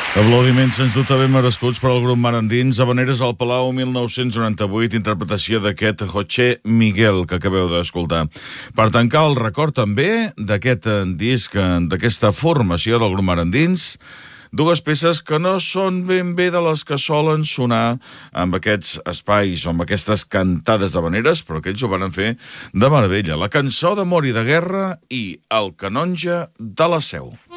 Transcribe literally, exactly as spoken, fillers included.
Aplaudiments sens dubte ben merescuts per al grup Mar Endins, Havaneres al Palau mil nou-cents noranta-vuit, interpretació d'aquest José Miguel que acabeu d'escoltar. Per tancar el record també d'aquest disc, d'aquesta formació del grup Mar Endins, dues peces que no són ben bé de les que solen sonar amb aquests espais o amb aquestes cantades d'havaneres, però que ells ho van fer de meravella. La cançó d'amor i de guerra i El canonge de la Seu.